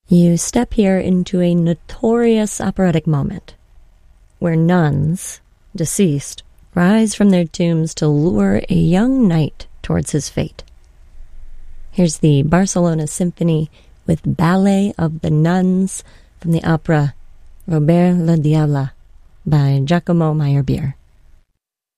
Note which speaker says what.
Speaker 1: You step here into a notorious operatic moment where nuns, deceased, rise from their tombs to lure a young knight towards his fate. Here's the Barcelona Symphony with Ballet of the Nuns from the opera Robert le Diable by Giacomo Meyerbeer.